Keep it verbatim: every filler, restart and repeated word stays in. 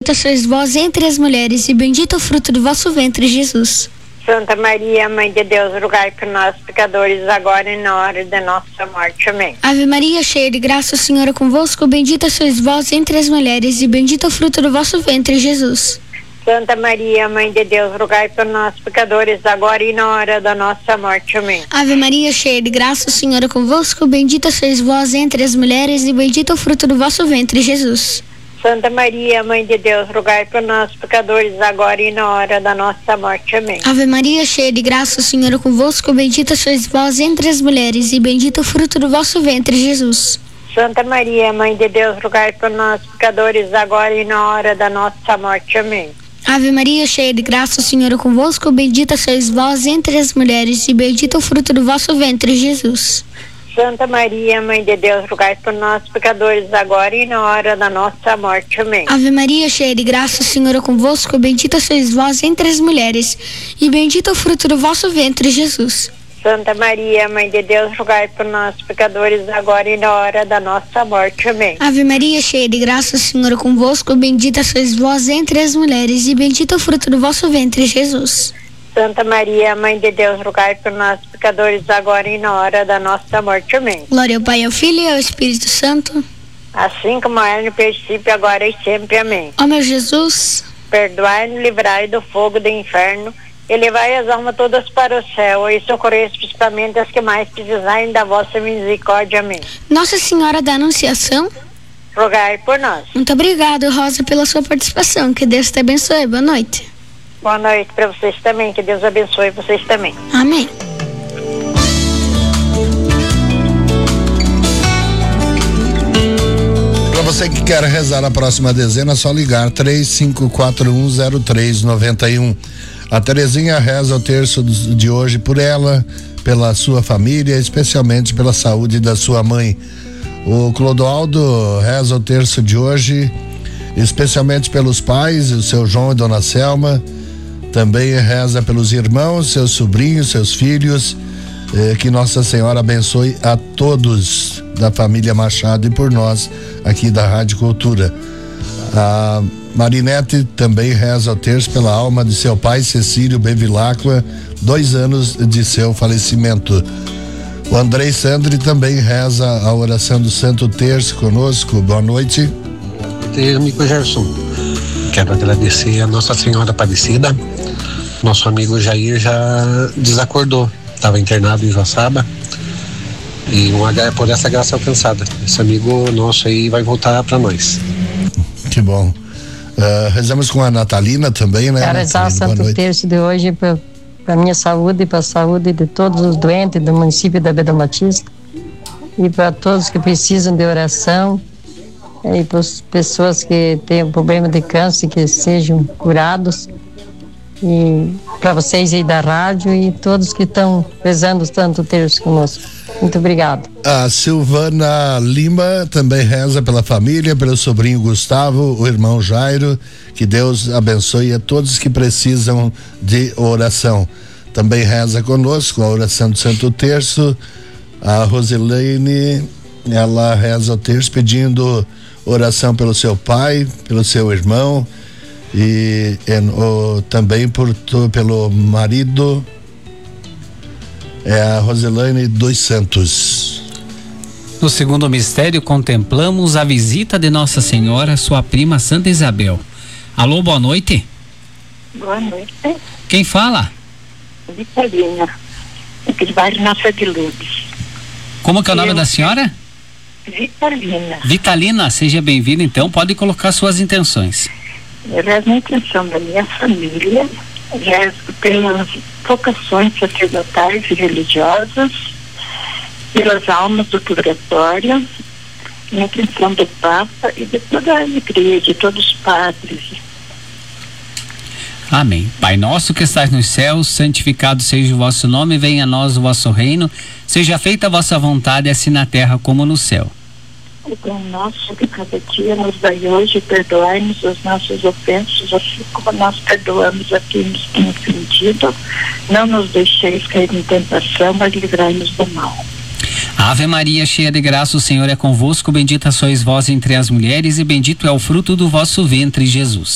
bendita sois vós entre as mulheres, e bendito é o fruto do vosso ventre, Jesus. Santa Maria, Mãe de Deus, rogai por nós, pecadores, agora e na hora da nossa morte. Amém. Ave Maria, cheia de graça, o Senhor é convosco, bendita sois vós entre as mulheres, e bendito é o fruto do vosso ventre, Jesus. Santa Maria, Mãe de Deus, rogai por nós, pecadores, agora e na hora da nossa morte. Amém. Ave Maria, cheia de graça, o Senhor é convosco, bendita sois vós entre as mulheres, e bendito é o fruto do vosso ventre, Jesus. Santa Maria, Mãe de Deus, rogai por nós, pecadores, agora e na hora da nossa morte. Amém. Ave Maria, cheia de graça, o Senhor é convosco, bendita sois vós entre as mulheres, e bendito é o fruto do vosso ventre, Jesus. Santa Maria, Mãe de Deus, rogai por nós, pecadores, agora e na hora da nossa morte. Amém. Ave Maria, cheia de graça, o Senhor é convosco, bendita sois vós entre as mulheres, e bendito é o fruto do vosso ventre, Jesus. Santa Maria, Mãe de Deus, rogai por nós, pecadores, agora e na hora da nossa morte. Amém. Ave Maria, cheia de graça, o Senhor é convosco, bendita sois vós entre as mulheres, e bendito é o fruto do vosso ventre, Jesus. Santa Maria, Mãe de Deus, rogai por nós, pecadores, agora e na hora da nossa morte. Amém. Ave Maria, cheia de graça, o Senhor é convosco, bendita sois vós entre as mulheres, e bendito é o fruto do vosso ventre, Jesus. Santa Maria, Mãe de Deus, rogai por nós, pecadores, agora e na hora da nossa morte. Amém. Glória ao Pai, ao Filho e ao Espírito Santo. Assim como era no princípio, agora e sempre. Amém. Ó meu Jesus, perdoai-nos, livrai do fogo do inferno, e levai as almas todas para o céu, e socorrei principalmente as que mais precisarem da vossa misericórdia. Amém. Nossa Senhora da Anunciação, rogai por nós. Muito obrigado, Rosa, pela sua participação. Que Deus te abençoe. Boa noite. Boa noite para vocês também, que Deus abençoe vocês também. Amém. Para você que quer rezar a próxima dezena, é só ligar três cinco quatro um zero três nove um. A Terezinha reza o terço de hoje por ela, pela sua família, especialmente pela saúde da sua mãe. O Clodoaldo reza o terço de hoje, especialmente pelos pais, o seu João e Dona Selma. Também reza pelos irmãos, seus sobrinhos, seus filhos, eh, que Nossa Senhora abençoe a todos da família Machado e por nós aqui da Rádio Cultura. A Marinete também reza o terço pela alma de seu pai Cecílio Bevilacqua, dois anos de seu falecimento. O Andrei Sandri também reza a oração do Santo Terço conosco. Boa noite. Boa noite, amigo Gerson. Quero agradecer a Nossa Senhora Aparecida. Nosso amigo Jair já desacordou, estava internado em Joaçaba, e um é por essa graça alcançada. Esse amigo nosso aí vai voltar para nós. Que bom. Uh, rezamos com a Natalina também, né? Quero rezar o Santo Terço de hoje para a minha saúde e para a saúde de todos os doentes do município da Beda Batista, e para todos que precisam de oração, e para as pessoas que têm problema de câncer, que sejam curados, e para vocês aí da rádio e todos que estão rezando o Santo Terço conosco. Muito obrigado. A Silvana Lima também reza pela família, pelo sobrinho Gustavo, o irmão Jairo. Que Deus abençoe a todos que precisam de oração. Também reza conosco a oração do Santo Terço. A Rosilene, ela reza o terço pedindo oração pelo seu pai, pelo seu irmão e, e o, também por, pelo marido, é a Rosilene dos Santos. No segundo mistério, contemplamos a visita de Nossa Senhora, sua prima Santa Isabel. Alô, boa noite. Boa noite. Quem fala? Vitalina, aqui do bairro Nossa de Lourdes. Como que é o nome Eu... da senhora? Vitalina. Vitalina, seja bem-vinda, então, pode colocar suas intenções. Eu rezo a intenção da minha família, rezo pelas vocações sacerdotais e religiosas, pelas almas do purgatório, na intenção do Papa e de toda a igreja, de todos os padres. Amém. Pai nosso que estás nos céus, santificado seja o vosso nome, venha a nós o vosso reino, seja feita a vossa vontade, assim na terra como no céu. O pão nosso de cada dia nos dai hoje, perdoai-nos as nossas ofensas, assim como nós perdoamos a quem nos tem ofendido. Não nos deixeis cair em tentação, mas livrai-nos do mal. Ave Maria, cheia de graça, o Senhor é convosco, bendita sois vós entre as mulheres e bendito é o fruto do vosso ventre, Jesus.